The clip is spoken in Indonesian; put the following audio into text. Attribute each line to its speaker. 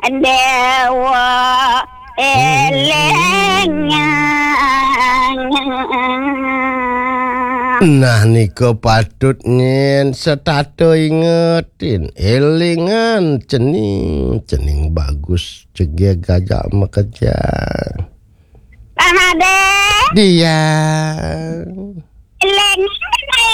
Speaker 1: dewa elengnya.
Speaker 2: Nah niko patut nyen setato ingetin elingan cening bagus cegah gajah mekerja
Speaker 1: Tanade
Speaker 2: dia
Speaker 1: elengnya